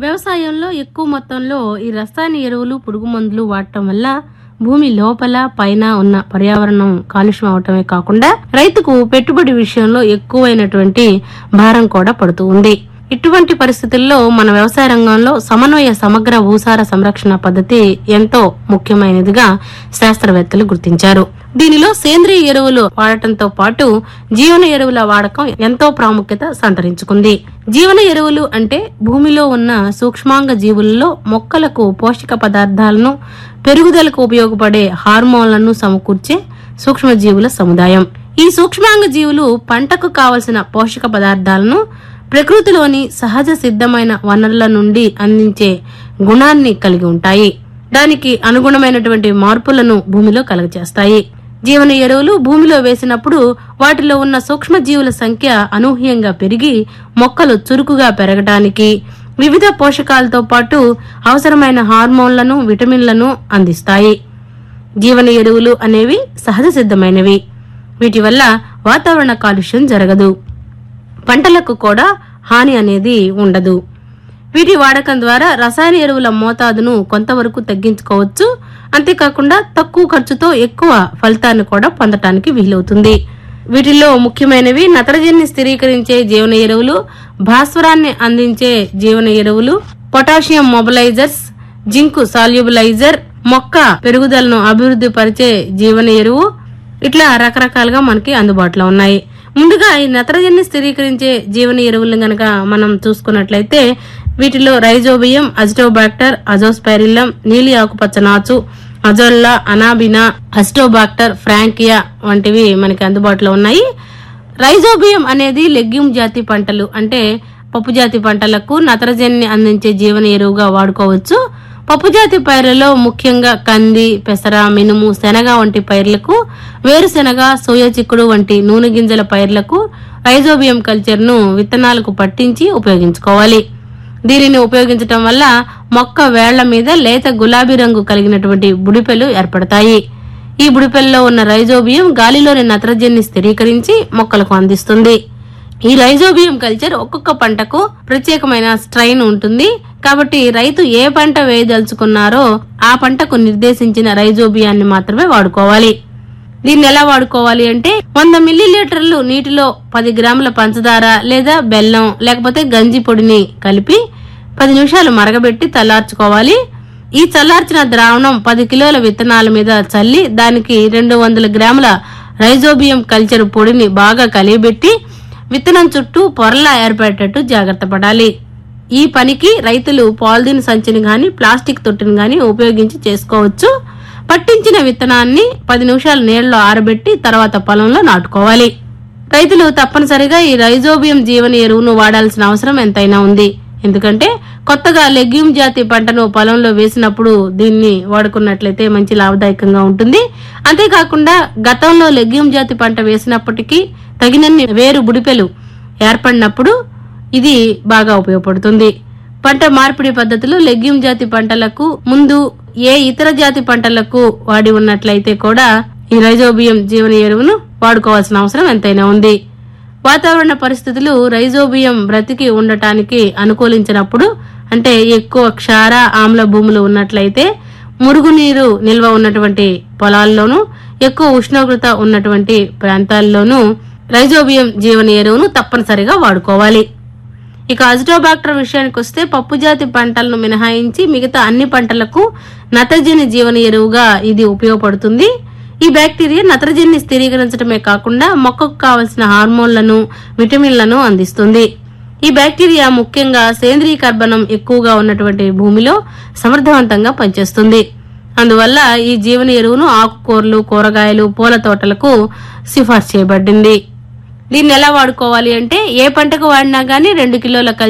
వ్యవసాయంలో ఎక్కువ మొత్తంలో ఈ రసాయన ఎరువులు, పురుగు మందులు వాడటం వల్ల భూమి లోపల పైన ఉన్న పర్యావరణం కాలుష్యం అవటమే కాకుండా రైతుకు పెట్టుబడి విషయంలో ఎక్కువైనటువంటి భారం కూడా పడుతూ ఉంది. ఇటువంటి పరిస్థితుల్లో మన వ్యవసాయ రంగంలో సమన్వయ సమగ్ర భూసార సంరక్షణ పద్ధతి ఎంతో ముఖ్యమైనదిగా శాస్త్రవేత్తలు గుర్తించారు. దీనిలో సేంద్రియ ఎరువులు వాడటంతో పాటు జీవన ఎరువుల వాడకం ఎంతో ప్రాముఖ్యత సంతరించుకుంది. జీవన ఎరువులు అంటే భూమిలో ఉన్న సూక్ష్మాంగ జీవులలో మొక్కలకు పోషక పదార్థాలను, పెరుగుదలకు ఉపయోగపడే హార్మోన్లను సమకూర్చే సూక్ష్మజీవుల సముదాయం. ఈ సూక్ష్మాంగ జీవులు పంటకు కావలసిన పోషక పదార్థాలను ప్రకృతిలోని సహజ సిద్ధమైన వనరుల నుండి అందించే గుణాన్ని కలిగి ఉంటాయి. దానికి అనుగుణమైనటువంటి మార్పులను భూమిలో కలుగజేస్తాయి. జీవన ఎరువులు భూమిలో వేసినప్పుడు వాటిలో ఉన్న సూక్ష్మజీవుల సంఖ్య అనూహ్యంగా పెరిగి మొక్కలు చురుకుగా పెరగడానికి, వివిధ పోషకాలతో పాటు అవసరమైన హార్మోన్లను, విటమిన్లను అందిస్తాయి. జీవన ఎరువులు అనేవి సహజ సిద్ధమైనవి. వీటి వల్ల వాతావరణ కాలుష్యం జరగదు, పంటలకు కూడా హాని అనేది ఉండదు. వీటి వాడకం ద్వారా రసాయన ఎరువుల మోతాదును కొంతవరకు తగ్గించుకోవచ్చు. అంతేకాకుండా తక్కువ ఖర్చుతో ఎక్కువ ఫలితాన్ని కూడా పొందటానికి వీలవుతుంది. వీటిల్లో ముఖ్యమైనవి నత్రజనిని స్థిరీకరించే జీవన ఎరువులు, భాస్వరాన్ని అందించే జీవన ఎరువులు, పొటాషియం మొబిలైజర్స్, జింకు సాల్యుబలైజర్, మొక్క పెరుగుదలను అభివృద్ధి పరిచే జీవన ఎరువు, ఇట్లా రకరకాలుగా మనకి అందుబాటులో ఉన్నాయి. ముందుగా ఈ నత్రజనిని స్థిరీకరించే జీవన ఎరువులను గనక మనం చూసుకున్నట్లయితే వీటిలో రైజోబియం, అజిటోబాక్టర్, అజోస్పైరిల్లం, నీలి ఆకుపచ్చ నాచు, అజోల్లా, అనాబినా, అజిటోబాక్టర్, ఫ్రాంకియా వంటివి మనకి అందుబాటులో ఉన్నాయి. రైజోబియం అనేది లెగ్యూమ్ జాతి పంటలు అంటే పప్పు జాతి పంటలకు నత్రజనిని అందించే జీవన ఎరువుగా వాడుకోవచ్చు. పప్పు జాతి పైర్లలో ముఖ్యంగా కంది, పెసర, మినుము, శనగ వంటి పైర్లకు, వేరుశెనగ, సోయా చిక్కుడు వంటి నూనె గింజల పైర్లకు రైజోబియం కల్చర్ ను విత్తనాలకు పట్టించి ఉపయోగించుకోవాలి. దీనిని ఉపయోగించటం వల్ల మొక్క వేళ్ల మీద లేత గులాబీ రంగు కలిగినటువంటి బుడిపెలు ఏర్పడతాయి. ఈ బుడిపెల్లో ఉన్న రైజోబియం గాలిలోని నత్రజనిని స్థిరీకరించి మొక్కలకు అందిస్తుంది. ఈ రైజోబియం కల్చర్ ఒక్కొక్క పంటకు ప్రత్యేకమైన స్ట్రైన్ ఉంటుంది. కాబట్టి రైతు ఏ పంట వేయదలుచుకున్నారో ఆ పంటకు నిర్దేశించిన రైజోబియాన్ని మాత్రమే వాడుకోవాలి. దీన్ని ఎలా వాడుకోవాలి అంటే 100 మిల్లీలీటర్లు నీటిలో 10 గ్రాముల పంచదార లేదా బెల్లం లేకపోతే గంజి పొడిని కలిపి 10 నిమిషాలు మరగబెట్టి చల్లార్చుకోవాలి. ఈ చల్లార్చిన ద్రావణం 10 కిలోల విత్తనాల మీద చల్లి దానికి 200 గ్రాముల రైజోబియం కల్చర్ పొడిని బాగా కలియబెట్టి విత్తనం చుట్టూ పొరలా ఏర్పడేటట్టు జాగ్రత్త పడాలి. ఈ పనికి రైతులు పాలిథిన్ సంచిని గాని, ప్లాస్టిక్ తొట్టిని గాని ఉపయోగించి చేసుకోవచ్చు. పట్టించిన విత్తనాన్ని 10 నిమిషాలు నీళ్లలో ఆరబెట్టి తర్వాత పొలంలో నాటుకోవాలి. రైతులు తప్పనిసరిగా ఈ రైజోబియం జీవన ఎరువును వాడాల్సిన అవసరం ఎంతైనా ఉంది. ఎందుకంటే కొత్తగా లెగ్యూమ్ జాతి పంటను పొలంలో వేసినప్పుడు దీన్ని వాడుకున్నట్లయితే మంచి లాభదాయకంగా ఉంటుంది. అంతేకాకుండా గతంలో లెగ్యూమ్ జాతి పంట వేసినప్పటికీ తగినన్ని వేరు బుడిపెలు ఏర్పడినప్పుడు ఇది బాగా ఉపయోగపడుతుంది. పంట మార్పిడి పద్ధతులు లెగ్యూమ్ జాతి పంటలకు ముందు ఏ ఇతర జాతి పంటలకు వాడి ఉన్నట్లయితే కూడా ఈ రైజోబియం జీవన ఎరువును వాడుకోవాల్సిన అవసరం ఎంతైనా ఉంది. వాతావరణ పరిస్థితులు రైజోబియం బ్రతికి ఉండటానికి అనుకూలించినప్పుడు, అంటే ఎక్కువ క్షార ఆమ్ల భూములు ఉన్నట్లయితే, మురుగునీరు నిల్వ ఉన్నటువంటి పొలాల్లోనూ, ఎక్కువ ఉష్ణోగ్రత ఉన్నటువంటి ప్రాంతాల్లోనూ రైజోబియం జీవన ఎరువును తప్పనిసరిగా వాడుకోవాలి. ఇక అజిటోబాక్టర్ విషయానికి వస్తే పప్పు జాతి పంటలను మినహాయించి మిగతా అన్ని పంటలకు నత్రజని జీవన ఎరువుగా ఇది ఉపయోగపడుతుంది. ఈ బ్యాక్టీరియా నత్రజనిని స్థిరీకరించడమే కాకుండా మొక్కకు కావలసిన హార్మోన్లను, విటమిన్లను అందిస్తుంది. ఈ బ్యాక్టీరియా ముఖ్యంగా సేంద్రీయ కర్బనం ఎక్కువగా ఉన్నటువంటి భూమిలో సమర్థవంతంగా పనిచేస్తుంది. అందువల్ల ఈ జీవన ఎరువును ఆకుకూరలు, కూరగాయలు, పూల తోటలకు సిఫార్సు చేయబడింది. దీన్ని ఎలా వాడుకోవాలి అంటే ఏ పంటకు వాడినా గానీ 2 కిలోల